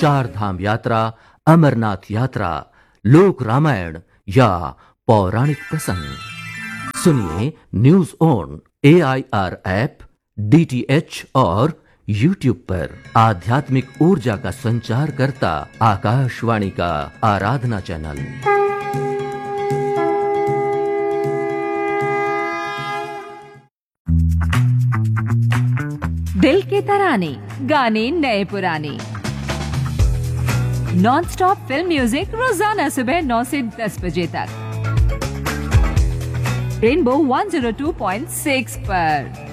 चार धाम यात्रा, अमरनाथ यात्रा, लोक रामायण या पौराणिक प्रसंग सुनिए news on AIR app, DTH और YouTube पर। आध्यात्मिक ऊर्जा का संचार करता आकाशवाणी का आराधना चैनल। दिल के तराने, गाने नए पुराने, नॉन स्टॉप फिल्म म्यूजिक रोजाना सुबह 9 से 10 बजे तक रेनबो 102.6 पर।